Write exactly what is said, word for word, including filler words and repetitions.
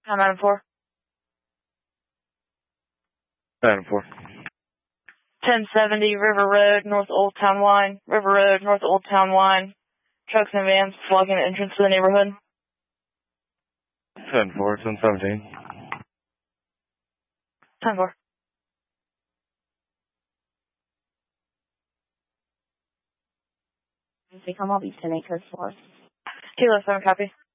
I'm item four. Item four. ten seventy River Road, North Old Town Line. River Road, North Old Town Line. Trucks and vans blocking the entrance to the neighborhood. ten four, ten seventeen. ten four. Come up, East ten acres for. Kilo seven, copy.